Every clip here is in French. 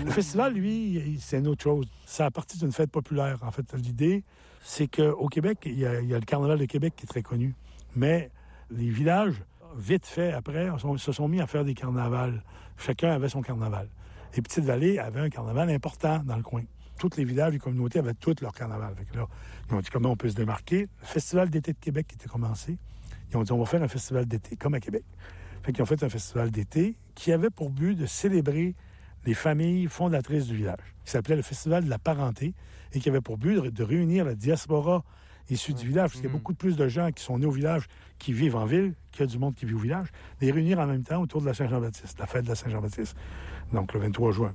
Le festival, lui, c'est une autre chose. Ça a parti d'une fête populaire. En fait, l'idée, c'est qu'au Québec, il y a le Carnaval de Québec qui est très connu. Mais les villages, vite fait, après, se sont mis à faire des carnavals. Chacun avait son carnaval. Et Petite-Vallée avait un carnaval important dans le coin. Tous les villages et communautés avaient tous leur carnaval. Fait que là, ils ont dit comment on peut se démarquer. Le Festival d'été de Québec qui était commencé, ils ont dit on va faire un festival d'été, comme à Québec. Fait qu'ils ont fait un festival d'été qui avait pour but de célébrer les familles fondatrices du village, qui s'appelait le Festival de la parenté et qui avait pour but de réunir la diaspora issue du village, parce qu'il y a beaucoup plus de gens qui sont nés au village, qui vivent en ville, qu'il y a du monde qui vit au village, les réunir en même temps autour de la Saint-Jean-Baptiste, la fête de la Saint-Jean-Baptiste, donc le 23 juin,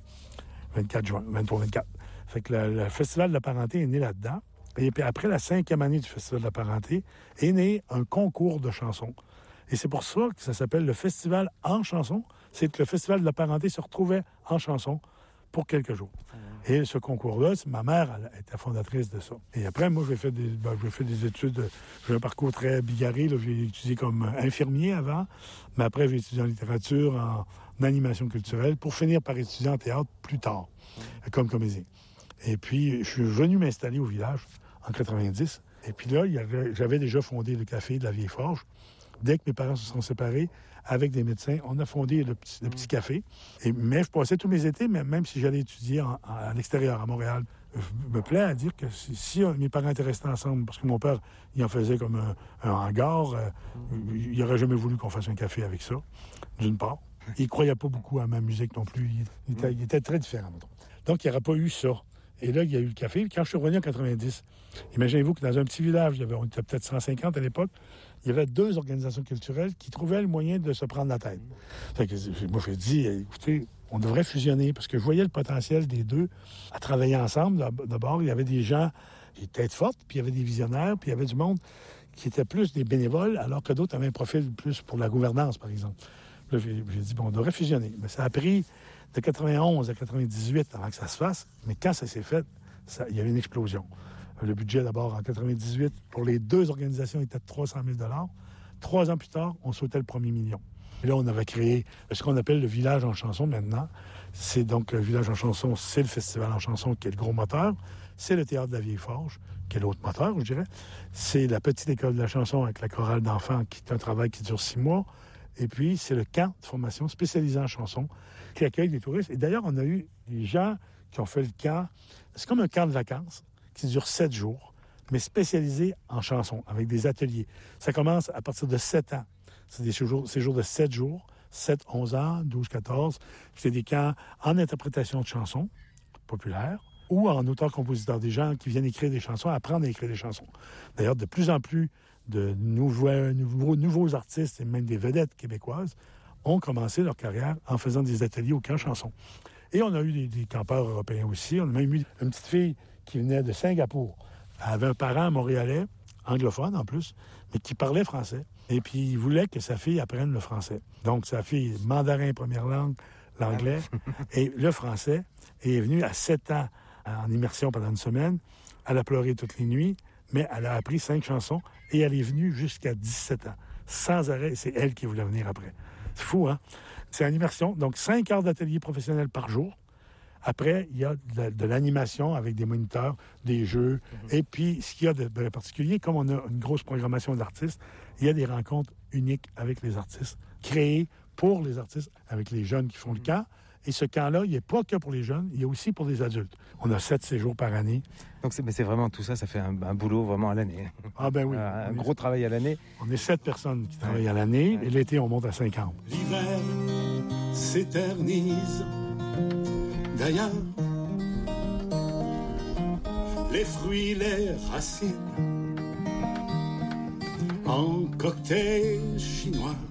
24 juin, 23-24. Fait que le Festival de la parenté est né là-dedans. Et puis après la 5e année du Festival de la parenté, est né un concours de chansons. Et c'est pour ça que ça s'appelle le Festival en chansons. C'est que le Festival de la parenté se retrouvait en chansons pour quelques jours. Et ce concours-là, ma mère elle était fondatrice de ça. Et après, moi, j'ai fait des études. J'ai un parcours très bigarré. Là. J'ai étudié comme infirmier avant, mais après, j'ai étudié en littérature, en animation culturelle, pour finir par étudier en théâtre plus tard, comme comédien. Et puis, je suis venu m'installer au village en 90. Et puis là, j'avais déjà fondé le café de la Vieille Forge. Dès que mes parents se sont séparés, avec des médecins, on a fondé le petit café. Mais je passais tous mes étés, même si j'allais étudier à l'extérieur, à Montréal. Je me plais à dire que si mes parents étaient restés ensemble, parce que mon père, il en faisait comme un hangar, il n'aurait jamais voulu qu'on fasse un café avec ça, d'une part. Il ne croyait pas beaucoup à ma musique non plus. Il était très différent. Donc, il n'y aurait pas eu ça. Et là, il y a eu le café. Quand je suis revenu en 90, imaginez-vous que dans un petit village, on était peut-être 150 à l'époque, il y avait 2 organisations culturelles qui trouvaient le moyen de se prendre la tête. Fait que moi, j'ai dit, écoutez, on devrait fusionner, parce que je voyais le potentiel des deux à travailler ensemble. D'abord, il y avait des gens qui étaient têtes fortes, puis il y avait des visionnaires, puis il y avait du monde qui était plus des bénévoles, alors que d'autres avaient un profil plus pour la gouvernance, par exemple. Là, j'ai dit, on devrait fusionner. Mais ça a pris de 91 à 98 avant que ça se fasse. Mais quand ça s'est fait, il y avait une explosion. Le budget, d'abord, en 98, pour les 2 organisations, était de 300 000 $. 3 ans plus tard, on sautait le premier million. Et là, on avait créé ce qu'on appelle le village en chanson maintenant. C'est donc le village en chanson, c'est le festival en chanson qui est le gros moteur. C'est le théâtre de la Vieille Forge, qui est l'autre moteur, je dirais. C'est la petite école de la chanson avec la chorale d'enfants, qui est un travail qui dure 6 mois. Et puis, c'est le camp de formation spécialisé en chanson qui accueille des touristes. Et d'ailleurs, on a eu des gens qui ont fait le camp. C'est comme un camp de vacances qui dure 7 jours, mais spécialisé en chansons, avec des ateliers. Ça commence à partir de 7 ans. C'est des séjours de 7 jours, 7, 11 ans, 12, 14. C'est des camps en interprétation de chansons populaires ou en auteur-compositeur, des gens qui viennent écrire des chansons, apprendre à écrire des chansons. D'ailleurs, de plus en plus de nouveaux artistes et même des vedettes québécoises ont commencé leur carrière en faisant des ateliers au camp chanson. Et on a eu des campeurs européens aussi. On a même eu une petite fille qui venait de Singapour. Elle avait un parent montréalais, anglophone en plus, mais qui parlait français. Et puis, il voulait que sa fille apprenne le français. Donc, sa fille, mandarin première langue, l'anglais et le français, et est venue à 7 ans en immersion pendant une semaine. Elle a pleuré toutes les nuits, mais elle a appris 5 chansons et elle est venue jusqu'à 17 ans. Sans arrêt, c'est elle qui voulait venir après. C'est fou, hein? C'est en immersion, donc 5 heures d'atelier professionnel par jour. Après, il y a de l'animation avec des moniteurs, des jeux. Et puis, ce qu'il y a de particulier, comme on a une grosse programmation d'artistes, il y a des rencontres uniques avec les artistes, créées pour les artistes, avec les jeunes qui font le camp. Et ce camp-là, il n'est pas que pour les jeunes, il y a aussi pour les adultes. On a 7 séjours par année. Donc, c'est vraiment tout ça, ça fait un boulot vraiment à l'année. Ah ben oui. Un gros travail à l'année. On est 7 personnes qui travaillent à l'année, et l'été, on monte à 50. L'hiver s'éternise. D'ailleurs, les fruits, les racines, en cocktail chinois.